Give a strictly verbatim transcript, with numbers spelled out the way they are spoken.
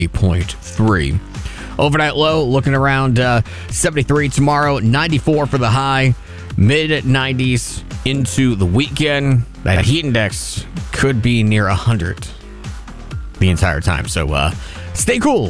eight point three. Overnight low looking around uh, seventy-three tomorrow, ninety-four for the high, mid nineties into the weekend. That heat index could be near one hundred the entire time. So uh, stay cool.